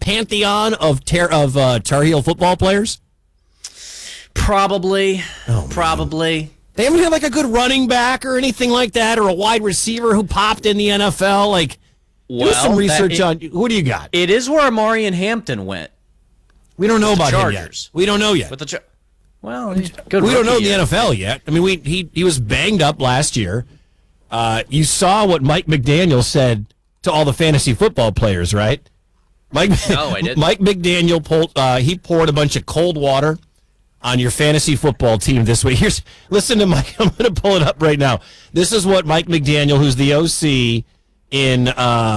pantheon of Tar Heel football players? Probably. Oh, probably. They haven't had like a good running back or anything like that, or a wide receiver who popped in the NFL. Like, do some research on who do you got? It is where Amari and Hampton went. We don't know about him Chargers. yet. We don't know yet. With the he's good. We don't know rookie the NFL yet. I mean, he was banged up last year. You saw what Mike McDaniel said to all the fantasy football players, right? No, I didn't. Mike McDaniel poured a bunch of cold water on your fantasy football team this week. Listen to Mike. I'm going to pull it up right now. This is what Mike McDaniel, who's the OC in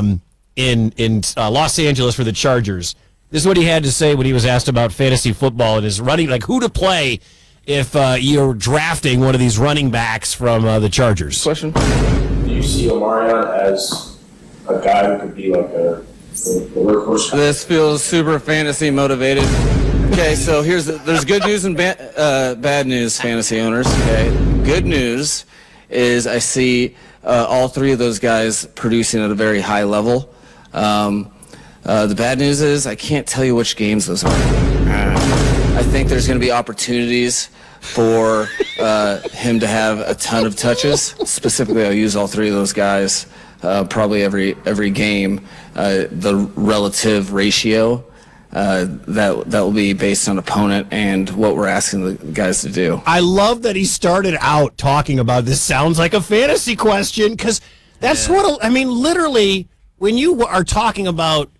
Los Angeles for the Chargers. This is what he had to say when he was asked about fantasy football and his running, like who to play if you're drafting one of these running backs from the Chargers. Question. Do you see Omarion as a guy who could be like a workhorse? This feels super fantasy motivated. Okay, so there's good news and bad news, fantasy owners. Okay, good news is I see all three of those guys producing at a very high level. The bad news is I can't tell you which games those are. I think there's going to be opportunities for him to have a ton of touches. Specifically, I'll use all three of those guys probably every game. The relative ratio that will be based on opponent and what we're asking the guys to do. I love that he started out talking about this sounds like a fantasy question because that's what I mean. Literally, when you are talking about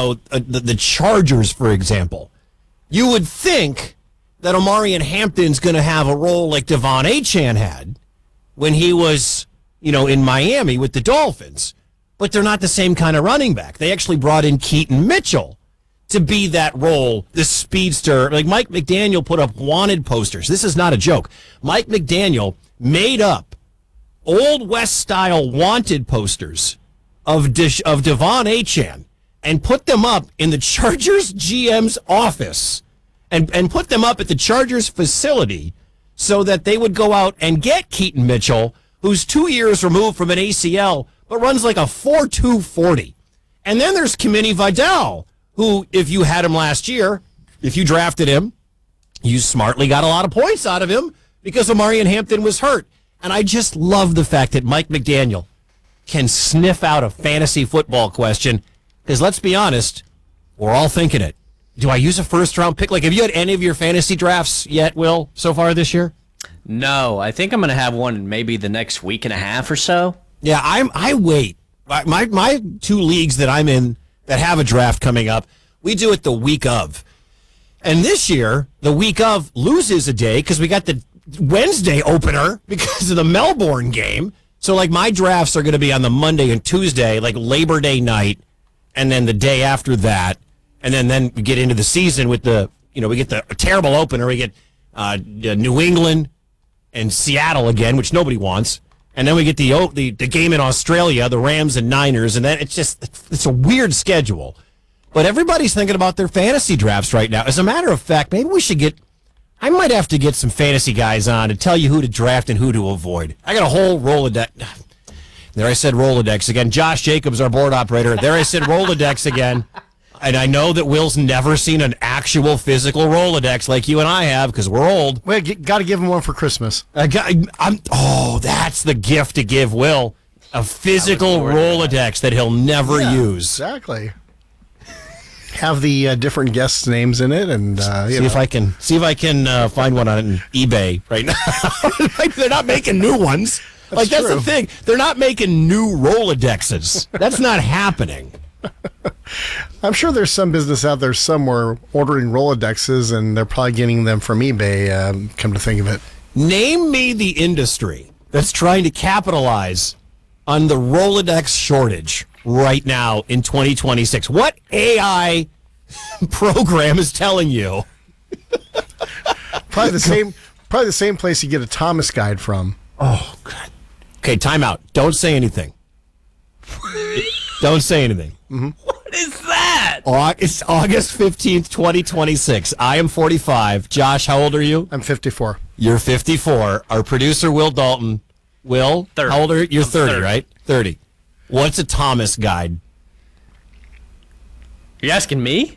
the Chargers, for example, you would think that Omarion Hampton's going to have a role like Devon Achane had when he was, in Miami with the Dolphins. But they're not the same kind of running back. They actually brought in Keaton Mitchell to be that role, the speedster. Like Mike McDaniel put up wanted posters. This is not a joke. Mike McDaniel made up Old West-style wanted posters of Devon Achane and put them up in the Chargers GM's office and put them up at the Chargers facility so that they would go out and get Keaton Mitchell, who's 2 years removed from an ACL, but runs like a 4.2 40. And then there's Kimani Vidal, who, if you had him last year, if you drafted him, you smartly got a lot of points out of him because Omarion Hampton was hurt. And I just love the fact that Mike McDaniel can sniff out a fantasy football question because let's be honest, we're all thinking it. Do I use a first-round pick? Like, have you had any of your fantasy drafts yet, Will, so far this year? No, I think I'm going to have one in maybe the next week and a half or so. Yeah, I wait. My two leagues that I'm in that have a draft coming up, we do it the week of. And this year, the week of loses a day because we got the Wednesday opener because of the Melbourne game. So, like, my drafts are going to be on the Monday and Tuesday, like Labor Day night, and then the day after that. And then we get into the season with we get the terrible opener. We get New England and Seattle again, which nobody wants. And then we get the game in Australia, the Rams and Niners. And then it's a weird schedule. But everybody's thinking about their fantasy drafts right now. As a matter of fact, maybe I might have to get some fantasy guys on to tell you who to draft and who to avoid. I got a whole Rolodex. There I said Rolodex again. Josh Jacobs, our board operator. There I said Rolodex again. And I know that Will's never seen an actual physical Rolodex like you and I have because we're old. Wait, got to give him one for Christmas. That's the gift to give Will. A physical Rolodex that he'll never use. Exactly. Have the different guests' names in it, and see if I can find one on eBay right now. They're not making new ones. That's the thing. They're not making new Rolodexes. That's not happening. I'm sure there's some business out there somewhere ordering Rolodexes, and they're probably getting them from eBay, come to think of it. Name me the industry that's trying to capitalize on the Rolodex shortage right now in 2026. What AI program is telling you? Probably the same place you get a Thomas guide from. Oh, God. Okay, time out. Don't say anything. Don't say anything. Mm-hmm. What is that? It's August 15th, 2026. I am 45. Josh, how old are you? I'm 54. You're 54. Our producer, Will Dalton. Will, 30. How old are you? You're 30, 30, right? 30. What's a Thomas guide? You're asking me?